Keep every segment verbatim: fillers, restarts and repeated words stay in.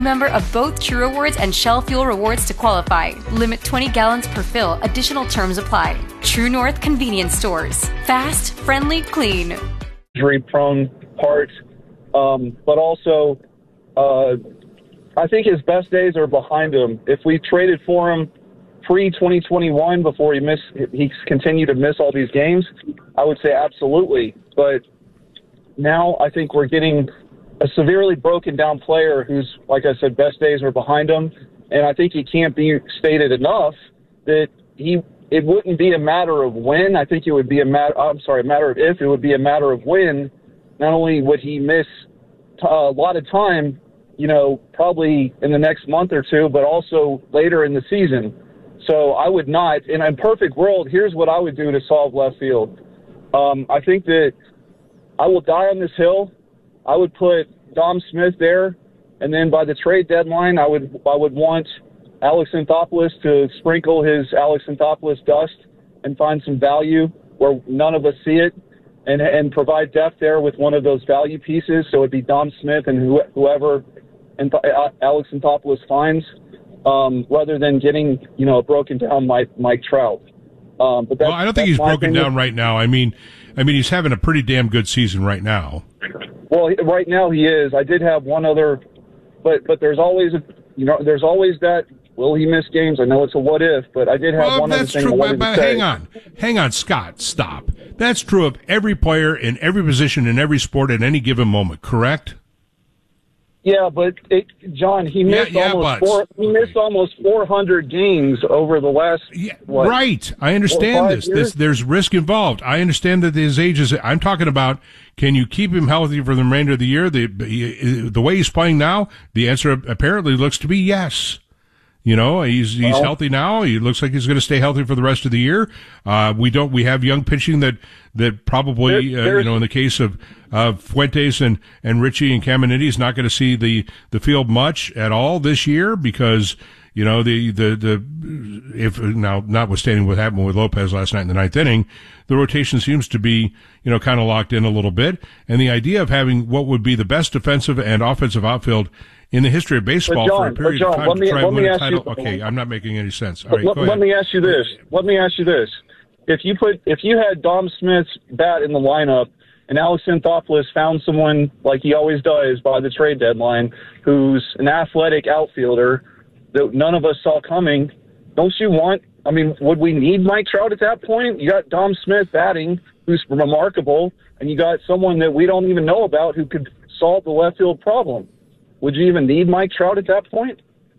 Member of both True Rewards and Shell Fuel Rewards to qualify. Limit twenty gallons per fill. Additional terms apply. True North Convenience Stores. Fast, friendly, clean. Injury-prone part, um, but also uh, I think his best days are behind him. If we traded for him pre twenty twenty-one before he missed, he continued to miss all these games, I would say absolutely. But now I think we're getting a severely broken down player who's, like I said, best days are behind him. And I think it can't be stated enough that he, it wouldn't be a matter of when. I think it would be a matter, I'm sorry, a matter of if. It would be a matter of when. Not only would he miss t- a lot of time, you know, probably in the next month or two, but also later in the season. So I would not, in a perfect world, here's what I would do to solve left field. Um, I think that I will die on this hill. I would put Dom Smith there, and then by the trade deadline, I would I would want Alex Anthopoulos to sprinkle his Alex Anthopoulos dust and find some value where none of us see it, and and provide depth there with one of those value pieces. So it'd be Dom Smith and who, whoever and Alex Anthopoulos finds, um, rather than getting you know a broken down Mike Mike Trout. Um, but that's, well, I don't think he's broken opinion. down right now. I mean, I mean he's having a pretty damn good season right now. Well, right now he is. I did have one other, but but there's always a, you know there's always that. Will he miss games? I know it's a what if, but I did have well, one other thing true, I wanted but, to but say. Hang on, hang on, Scott, stop. That's true of every player in every position in every sport at any given moment. Correct? Yeah, but it, John, he missed yeah, yeah, almost but, four. He missed almost four hundred games over the last. Yeah, what, right. I understand this. This there's risk involved. I understand that his age is. I'm talking about. Can you keep him healthy for the remainder of the year? The the way he's playing now, the answer apparently looks to be yes. You know, he's he's well, healthy now. He looks like he's going to stay healthy for the rest of the year. Uh, we don't. We have young pitching that that probably there, uh, you know in the case of uh, Fuentes and and Richie and Caminiti is not going to see the the field much at all this year because you know the the the if now notwithstanding what happened with Lopez last night in the ninth inning, the rotation seems to be you know kind of locked in a little bit, and the idea of having what would be the best defensive and offensive outfield in the history of baseball John, for a period John, of time me, to try and win a title. You, okay, I'm not making any sense. All let, right, let, go ahead. let me ask you this. Let me ask you this. If you put, if you had Dom Smith's bat in the lineup and Alex Anthopoulos found someone like he always does by the trade deadline, who's an athletic outfielder that none of us saw coming, don't you want, I mean, would we need Mike Trout at that point? You got Dom Smith batting, who's remarkable, and you got someone that we don't even know about who could solve the left field problem. Would you even need Mike Trout at that point?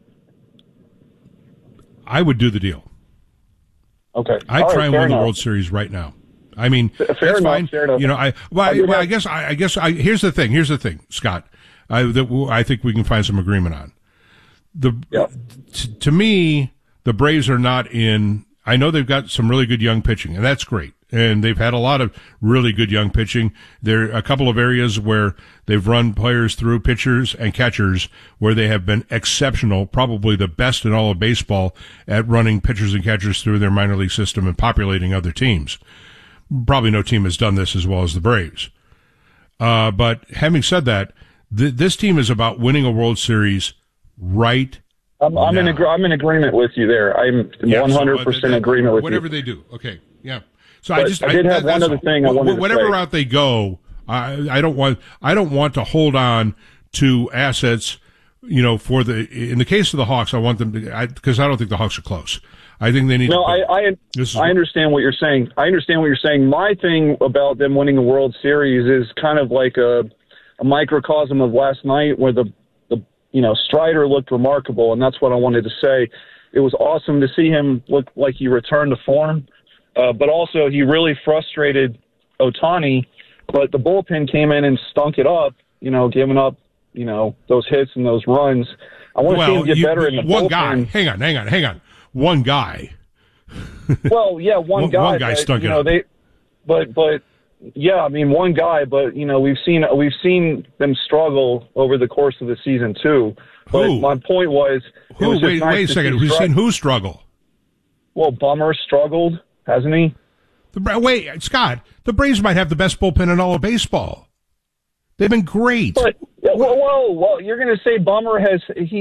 I would do the deal. Okay. I'd All try right, and win enough. the World Series right now. I mean, fair that's enough, fine. Fair enough. You know, I well, I, I, well, have, I guess I, I guess I here's the thing. Here's the thing, Scott. I that I think we can find some agreement on. The yeah. t- to me, the Braves are not in. I know they've got some really good young pitching, and that's great. And they've had a lot of really good young pitching. There are a couple of areas where they've run players through, pitchers and catchers, where they have been exceptional, probably the best in all of baseball at running pitchers and catchers through their minor league system and populating other teams. Probably no team has done this as well as the Braves. Uh, but having said that, th- this team is about winning a World Series right I'm, I'm in ag- I'm in agreement with you there. I'm yeah, one hundred percent so, uh, agreement with whatever you. Whatever they do. Okay. Yeah. So but I just I did I, have that, one other all. thing I wanted Whatever to say. route they go, I, I don't want I don't want to hold on to assets. You know, for the in the case of the Hawks, I want them to because I, I don't think the Hawks are close. I think they need. No, to I I, this is I understand what you're saying. I understand what you're saying. My thing about them winning the World Series is kind of like a, a microcosm of last night, where the the you know Strider looked remarkable, and that's what I wanted to say. It was awesome to see him look like he returned to form, uh, but also he really frustrated Ohtani. But the bullpen came in and stunk it up, you know, giving up, you know, those hits and those runs. I want to well, see him get you, better in the one bullpen. guy. Hang on, hang on, hang on. One guy. Well, yeah, one, one guy. One guy but, stunk you it know, up. They, but but yeah, I mean one guy. But you know, we've seen we've seen them struggle over the course of the season too. But Who? my point was, it Who? was just Wait, nice wait a to second. see We've Stri- seen who struggle? Well, Bummer struggled, hasn't he? The, wait, Scott. The Braves might have the best bullpen in all of baseball. They've been great. But whoa, whoa, whoa! You're going to say Bummer has he